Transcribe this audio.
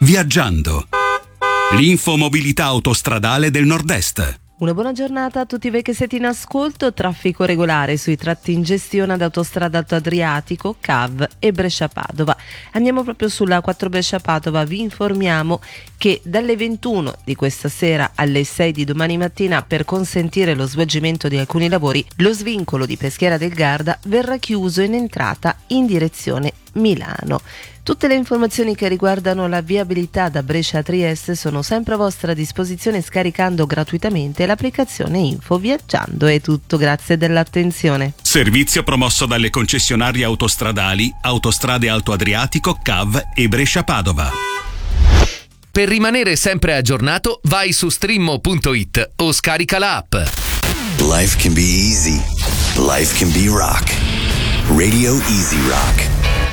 Viaggiando. L'infomobilità autostradale del Nord-Est. Una buona giornata a tutti voi che siete in ascolto. Traffico regolare sui tratti in gestione ad Autostrada Alto Adriatico, CAV e Brescia-Padova. Andiamo proprio sulla 4 Brescia-Padova. Vi informiamo che dalle 21 di questa sera alle 6 di domani mattina, per consentire lo svolgimento di alcuni lavori, lo svincolo di Peschiera del Garda verrà chiuso in entrata in direzione Milano. Tutte le informazioni che riguardano la viabilità da Brescia a Trieste sono sempre a vostra disposizione scaricando gratuitamente l'applicazione Info Viaggiando. È tutto, grazie dell'attenzione. Servizio promosso dalle concessionarie autostradali Autostrade Alto Adriatico, CAV e Brescia-Padova. Per rimanere sempre aggiornato, vai su streammo.it o scarica l'app. Life can be easy. Life can be rock. Radio Easy Rock.